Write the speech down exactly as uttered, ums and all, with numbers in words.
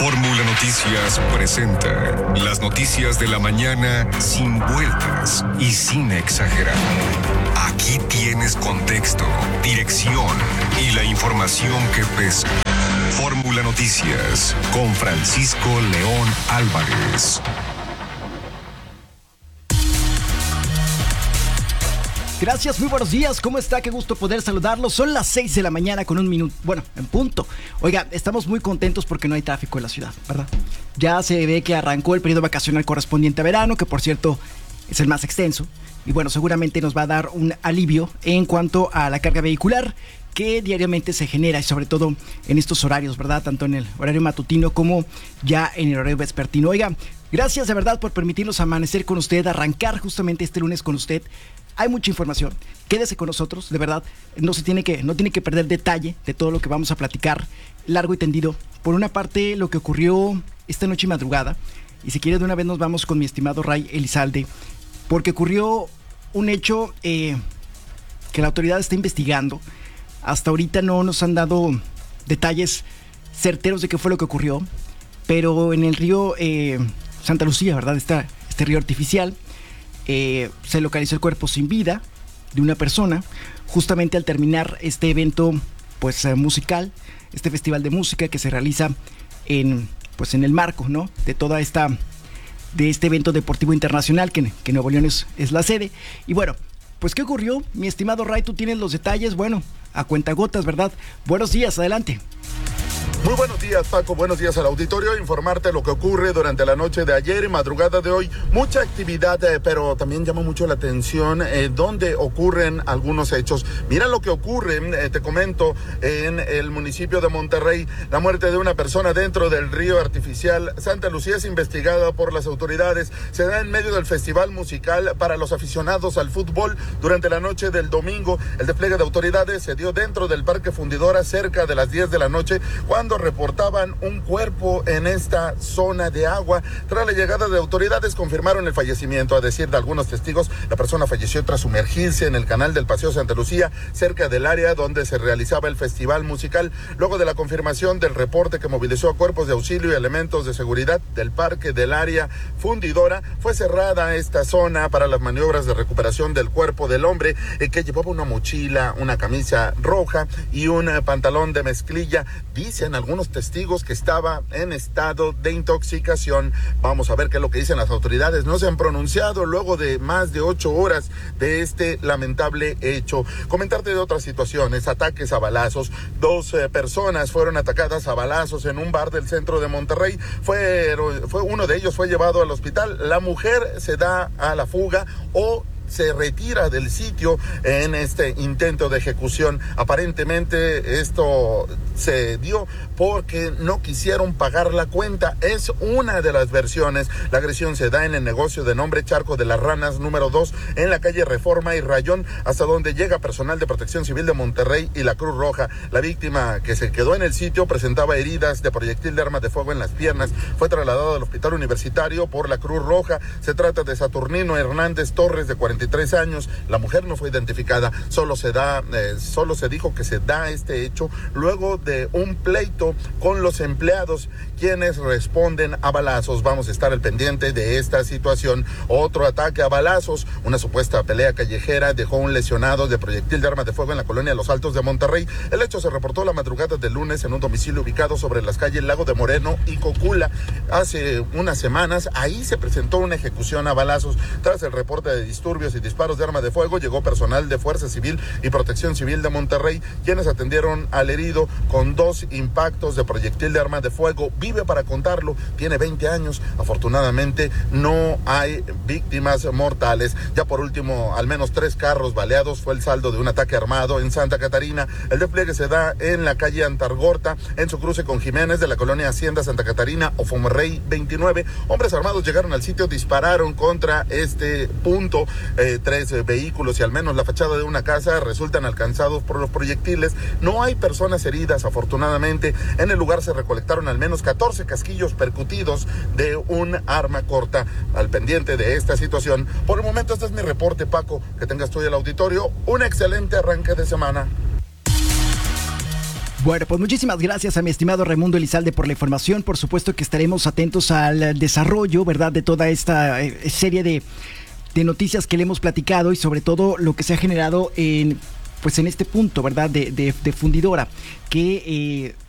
Fórmula Noticias presenta las noticias de la mañana sin vueltas y sin exagerar. Aquí tienes contexto, dirección y la información que pesa. Fórmula Noticias con Francisco León Álvarez. Gracias, muy buenos días, ¿cómo está? Qué gusto poder saludarlos. Son las seis de la mañana con un minuto, bueno, en punto. Oiga, estamos muy contentos porque no hay tráfico en la ciudad, ¿verdad? Ya se ve que arrancó el periodo vacacional correspondiente a verano, que por cierto es el más extenso. Y bueno, seguramente nos va a dar un alivio en cuanto a la carga vehicular que diariamente se genera y sobre todo en estos horarios, ¿verdad? Tanto en el horario matutino como ya en el horario vespertino. Oiga, gracias de verdad por permitirnos amanecer con usted, arrancar justamente este lunes con usted. Hay mucha información, quédese con nosotros, de verdad, no se tiene que, no tiene que perder detalle de todo lo que vamos a platicar, largo y tendido. Por una parte, lo que ocurrió esta noche y madrugada, y si quiere de una vez nos vamos con mi estimado Ray Elizalde, porque ocurrió un hecho eh, que la autoridad está investigando. Hasta ahorita no nos han dado detalles certeros de qué fue lo que ocurrió, pero en el río eh, Santa Lucía, ¿verdad? Esta, este río artificial, Eh, se localizó el cuerpo sin vida de una persona justamente al terminar este evento pues eh, musical, este festival de música que se realiza en pues en el marco, ¿no? de toda esta de este evento deportivo internacional que, que Nuevo León es, es la sede. Y bueno, pues ¿qué ocurrió? Mi estimado Ray, tú tienes los detalles, bueno, a cuentagotas, ¿verdad? Buenos días, adelante. Muy buenos días, Paco, buenos días al auditorio. Informarte lo que ocurre durante la noche de ayer y madrugada de hoy. Mucha actividad, eh, pero también llama mucho la atención eh, dónde ocurren algunos hechos. Mira lo que ocurre, eh, te comento, en el municipio de Monterrey. La muerte de una persona dentro del río artificial Santa Lucía es investigada por las autoridades. Se da en medio del festival musical para los aficionados al fútbol. Durante la noche del domingo, el despliegue de autoridades se dio dentro del Parque Fundidora cerca de las diez de la noche, cuando reportaban un cuerpo en esta zona de agua. Tras la llegada de autoridades confirmaron el fallecimiento. A decir de algunos testigos, la persona falleció tras sumergirse en el canal del Paseo Santa Lucía, cerca del área donde se realizaba el festival musical. Luego de la confirmación del reporte que movilizó a cuerpos de auxilio y elementos de seguridad del parque del área fundidora, fue cerrada esta zona para las maniobras de recuperación del cuerpo del hombre, eh, que llevaba una mochila, una camisa roja y un eh, pantalón de mezclilla. Dicen algunos testigos que estaba en estado de intoxicación. Vamos a ver qué es lo que dicen las autoridades. No se han pronunciado luego de más de ocho horas de este lamentable hecho. Comentarte de otras situaciones, ataques a balazos. Dos eh, personas fueron atacadas a balazos en un bar del centro de Monterrey. Fue, fue uno de ellos fue llevado al hospital. La mujer se da a la fuga o se retira del sitio en este intento de ejecución. Aparentemente esto se dio porque no quisieron pagar la cuenta. Es una de las versiones. La agresión se da en el negocio de nombre Charco de las Ranas número dos en la calle Reforma y Rayón, hasta donde llega personal de Protección Civil de Monterrey y la Cruz Roja. La víctima, que se quedó en el sitio, presentaba heridas de proyectil de arma de fuego en las piernas. Fue trasladado al hospital universitario por la Cruz Roja. Se trata de Saturnino Hernández Torres, de cuarenta y tres años. La mujer no fue identificada. Solo se da, eh, solo se dijo que se da este hecho luego de un pleito con los empleados, quienes responden a balazos. Vamos a estar al pendiente de esta situación. Otro ataque a balazos, una supuesta pelea callejera dejó un lesionado de proyectil de arma de fuego en la colonia Los Altos de Monterrey. El hecho se reportó la madrugada del lunes en un domicilio ubicado sobre las calles Lago de Moreno y Cocula. Hace unas semanas ahí se presentó una ejecución a balazos. Tras el reporte de disturbios y disparos de arma de fuego, llegó personal de Fuerza Civil y Protección Civil de Monterrey, quienes atendieron al herido con dos impactos de proyectil de arma de fuego. Vive para contarlo, tiene veinte años. Afortunadamente no hay víctimas mortales. Ya por último, al menos tres carros baleados fue el saldo de un ataque armado en Santa Catarina. El despliegue se da en la calle Antargorta, en su cruce con Jiménez, de la colonia Hacienda Santa Catarina o Fomerrey veintinueve. Hombres armados llegaron al sitio, dispararon contra este punto. Eh, tres eh, vehículos y al menos la fachada de una casa resultan alcanzados por los proyectiles. No hay personas heridas, afortunadamente. En el lugar se recolectaron al menos catorce casquillos percutidos de un arma corta. Al pendiente de esta situación. Por el momento este es mi reporte, Paco. Que tengas tú y el auditorio un excelente arranque de semana. Bueno, pues muchísimas gracias a mi estimado Raimundo Elizalde por la información. Por supuesto que estaremos atentos al desarrollo, ¿verdad?, de toda esta eh, serie de, de noticias que le hemos platicado y sobre todo lo que se ha generado en, pues en este punto, ¿verdad?, de, de, de fundidora, que eh,